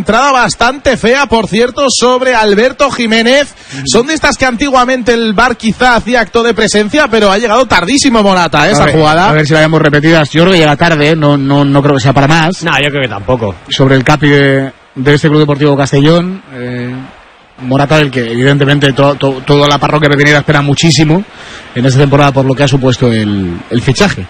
entrada bastante fea, por cierto, sobre Alberto Jiménez. Son de estas que antiguamente el VAR quizá hacía acto de presencia, pero ha llegado tardísimo Morata, esa jugada. A ver si la vemos repetidas. Yo creo que llega tarde, no creo que sea para más. No, yo creo que tampoco. Sobre el capi de este Club Deportivo Castellón, Morata, del que evidentemente toda la parroquia petinera espera muchísimo en esta temporada por lo que ha supuesto el fichaje.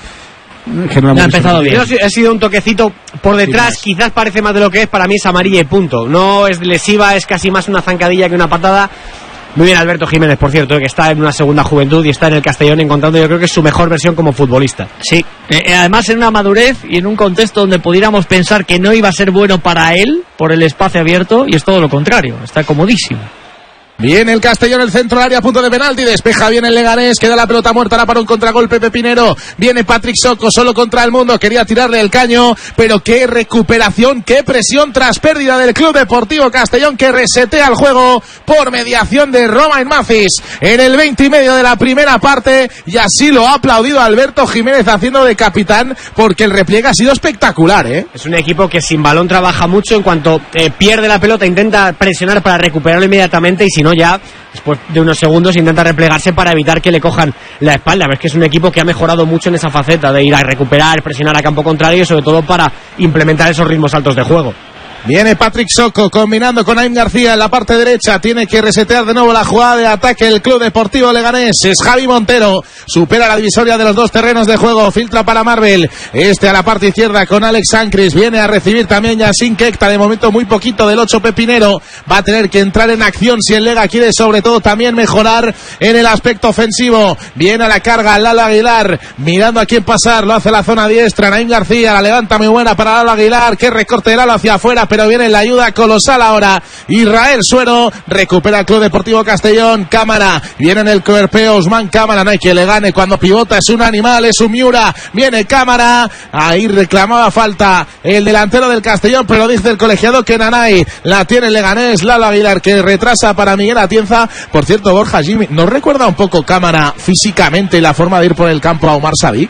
Ha empezado bien. Ha sido un toquecito por detrás, quizás parece más de lo que es. Para mí es amarilla y punto. No es lesiva, es casi más una zancadilla que una patada. Muy bien Alberto Jiménez, por cierto, que está en una segunda juventud y está en el Castellón encontrando, yo creo que es su mejor versión como futbolista. Sí, además en una madurez y en un contexto donde pudiéramos pensar que no iba a ser bueno para él por el espacio abierto, y es todo lo contrario, está comodísimo. Viene el Castellón, el centro del área, punto de penalti, despeja bien el Leganés, queda la pelota muerta, ahora para un contragolpe pepinero, viene Patrick Soko solo contra el mundo, quería tirarle el caño, pero qué recuperación, qué presión tras pérdida del Club Deportivo Castellón, que resetea el juego por mediación de Romain Mathis en el 20 y medio de la primera parte, y así lo ha aplaudido Alberto Jiménez haciendo de capitán, porque el repliegue ha sido espectacular, Es un equipo que sin balón trabaja mucho, en cuanto pierde la pelota intenta presionar para recuperarlo inmediatamente, y si no ya después de unos segundos intenta replegarse para evitar que le cojan la espalda. Ves que es un equipo que ha mejorado mucho en esa faceta de ir a recuperar, presionar a campo contrario y sobre todo para implementar esos ritmos altos de juego. Viene Patrick Soko combinando con Naim García en la parte derecha. Tiene que resetear de nuevo la jugada de ataque el Club Deportivo Leganés. Es Javi Montero. Supera la divisoria de los dos terrenos de juego. Filtra para Marvel. A la parte izquierda con Alex Sancris. Viene a recibir también Yasin Kekta. De momento muy poquito del 8 pepinero. Va a tener que entrar en acción si el Lega quiere sobre todo también mejorar en el aspecto ofensivo. Viene a la carga Lalo Aguilar. Mirando a quién pasar. Lo hace la zona diestra. Naim García. La levanta muy buena para Lalo Aguilar. Que recorte de Lalo hacia afuera. Pero viene la ayuda colosal ahora. Israel Suero recupera el Club Deportivo Castellón. Cámara, viene en el cuerpeo Usman Cámara. No hay que le gane cuando pivota, es un animal, es un Miura. Viene Cámara, ahí reclamaba falta el delantero del Castellón, pero dice el colegiado que Nanay la tiene el Leganés. Lalo Aguilar que retrasa para Miguel Atienza. Por cierto, Borja, Jimmy, ¿nos recuerda un poco Cámara físicamente y la forma de ir por el campo a Omar Sadik?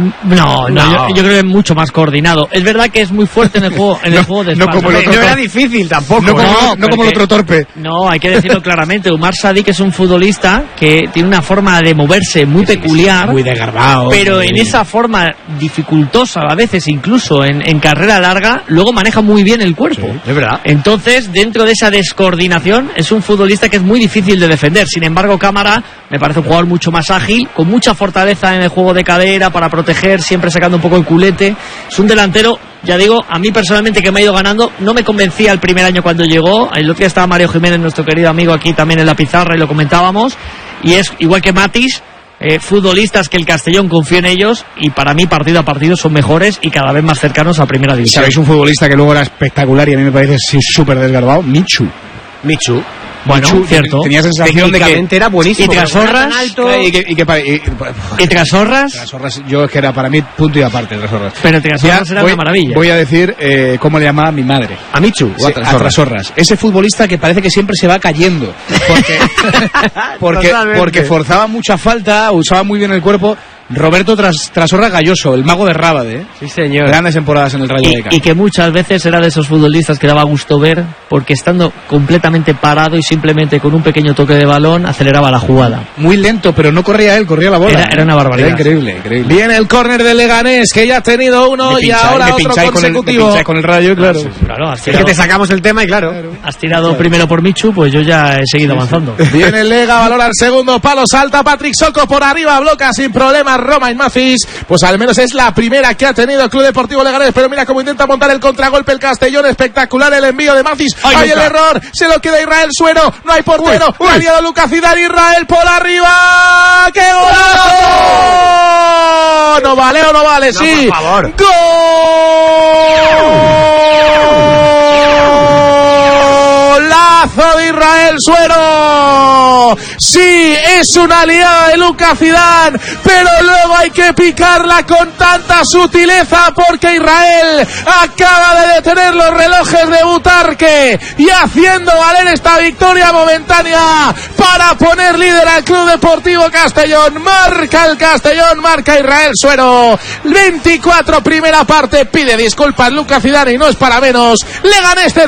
No. Yo creo que es mucho más coordinado. Es verdad que es muy fuerte en el juego, de espalda. No era difícil tampoco. No como el otro torpe. No, hay que decirlo claramente. Omar Sadik es un futbolista que tiene una forma de moverse muy peculiar. Muy desgarbado. Pero en esa forma dificultosa, a veces incluso en carrera larga, luego maneja muy bien el cuerpo. Sí, es verdad. Entonces, dentro de esa descoordinación, es un futbolista que es muy difícil de defender. Sin embargo, Cámara me parece un jugador mucho más ágil, con mucha fortaleza en el juego de cadera para proteger, siempre sacando un poco el culete. Es un delantero, ya digo, a mí personalmente que me ha ido ganando. No me convencía el primer año cuando llegó. El otro día estaba Mario Jiménez, nuestro querido amigo, aquí también en la pizarra y lo comentábamos. Y es igual que Matis, futbolistas que el Castellón confía en ellos, y para mí partido a partido son mejores y cada vez más cercanos a primera división. ¿Sabéis un futbolista que luego era espectacular y a mí me parece súper desgarbado? Michu. Bueno, cierto. Tenía sensación de que era buenísimo. Y Trasorras. ¿Y Trasorras? Trasorras, yo es que era para mí punto y aparte Trasorras. Pero Trasorras era una maravilla. Voy a decir cómo le llamaba mi madre. ¿A Michu? Sí, a Trasorras. Ese futbolista que parece que siempre se va cayendo. Porque forzaba mucha falta, usaba muy bien el cuerpo. Roberto Trasorras Galloso, el mago de Rábade. Sí, señor. Grandes temporadas en el Rayo Vallecano. Y que muchas veces era de esos futbolistas que daba gusto ver, porque estando completamente parado y simplemente con un pequeño toque de balón aceleraba la jugada. Muy lento, pero no corría él, corría la bola. Era una barbaridad. Era increíble. Viene el córner del Leganés, que ya ha tenido uno y ahora otro consecutivo. Con el Rayo, claro. Claro, es que te sacamos el tema y claro. Has tirado primero por Michu, pues yo ya he seguido avanzando. Viene el Lega, valora el segundo palo, salta Patrick Soko por arriba, bloca sin problemas Romain Mathis. Pues al menos es la primera que ha tenido el Club Deportivo Leganés, pero mira cómo intenta montar el contragolpe el Castellón. Espectacular el envío de Mathis. Hay el error, se lo queda Israel Suero, no hay portero. Ha liado Lucas Zidane, Israel por arriba. ¡Qué golazo! ¿No vale o no vale? Sí. Por favor. ¡Golazo de Israel Suero! Sí, es una liada de Lucas Zidane, pero luego hay que picarla con tanta sutileza porque Israel acaba de detener los relojes de Butarque y haciendo valer esta victoria momentánea para poner líder al Club Deportivo Castellón. Marca el Castellón, marca Israel Suero. 24 primera parte, pide disculpas Lucas Zidane y no es para menos. Leganés